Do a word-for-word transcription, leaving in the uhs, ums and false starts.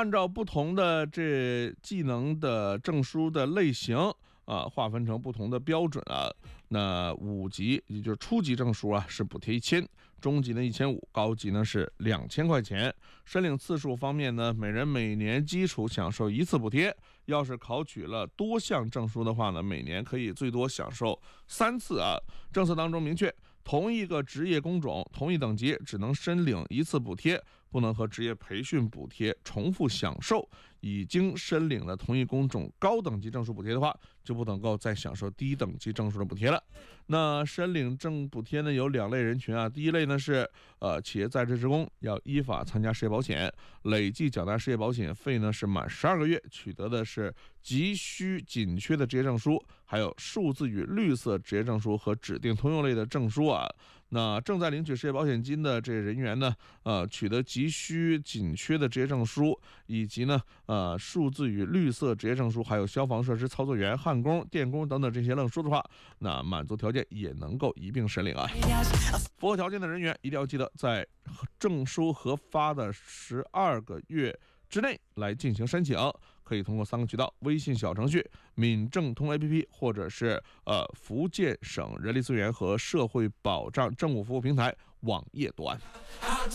按照不同的这技能的证书的类型啊，划分成不同的标准啊。那五级也就是初级证书啊是补贴一千，中级呢一千五，高级呢是两千块钱。申领次数方面呢，每人每年基础享受一次补贴，要是考取了多项证书的话呢，每年可以最多享受三次啊。政策当中明确，同一个职业工种、同一等级只能申领一次补贴，不能和职业培训补贴重复享受。已经申领了同一工种高等级证书补贴的话，就不能够再享受低等级证书的补贴了。那申领证补贴呢，有两类人群啊。第一类呢是呃企业在职职工，要依法参加失业保险，累计缴纳失业保险费呢是满十二个月取得的是急需紧缺的职业证书，还有数字与绿色职业证书和指定通用类的证书啊。那正在领取失业保险金的这人员呢，呃，取得急需紧缺的职业证书，以及呢，呃，数字与绿色职业证书，还有消防设施操作员、焊工、电工等等这些证书的话，那满足条件也能够一并申领啊。符合条件的人员一定要记得在证书核发的十二个月之内来进行申请，可以通过三个渠道：微信小程序、闽政通 A P P， 或者是呃福建省人力资源和社会保障政务服务平台网页端。